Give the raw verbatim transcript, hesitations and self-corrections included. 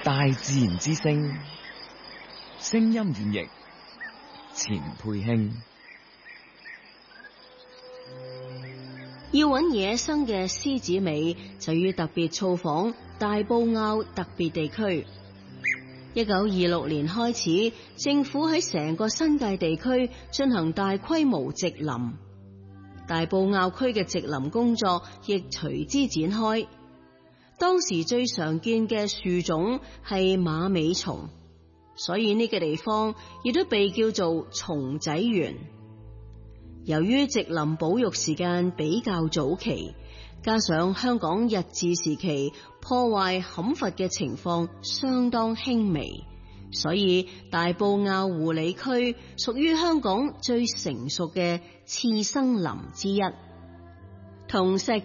大自然之聲，聲音演繹錢佩興。 要揾野生嘅獅子尾，就要特別造訪大埔坳特別地區。一九二六年開始，政府喺成個新界地區進行大規模植林，大埔坳區嘅植林工作亦隨之展開。當時最常見嘅樹種係馬尾松，所以呢個地方亦都被叫做松仔園。由於植林保育時間比較早期，加上香港日治時期破壞砍伐嘅情況相當輕微，所以大埔坳護理區屬於香港最成熟嘅次生林之一。同石